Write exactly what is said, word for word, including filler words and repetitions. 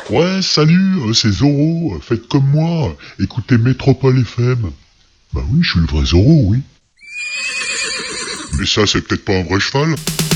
Ouais, salut, euh, c'est Zoro, euh, faites comme moi, euh, écoutez Métropole F M. Bah oui, je suis le vrai Zoro, oui. Mais ça, c'est peut-être pas un vrai cheval.